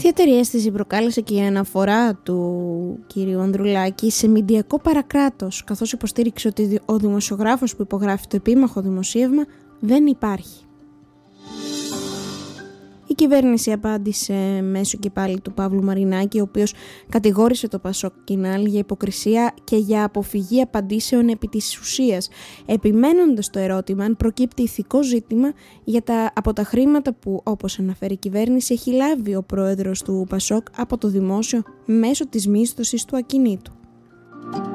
Ιδιαίτερη αίσθηση προκάλεσε και η αναφορά του κυρίου Ανδρουλάκη σε μηντιακό παρακράτος, καθώς υποστήριξε ότι ο δημοσιογράφος που υπογράφει το επίμαχο δημοσίευμα δεν υπάρχει. Η κυβέρνηση απάντησε μέσω και πάλι του Παύλου Μαρινάκη, ο οποίος κατηγόρησε το Πασόκ-Κινάλ για υποκρισία και για αποφυγή απαντήσεων επί της ουσίας, επιμένοντας το ερώτημα αν προκύπτει ηθικό ζήτημα από τα χρήματα που, όπως αναφέρει η κυβέρνηση, έχει λάβει ο πρόεδρος του Πασόκ από το δημόσιο μέσω της μίσθωσης του ακινήτου.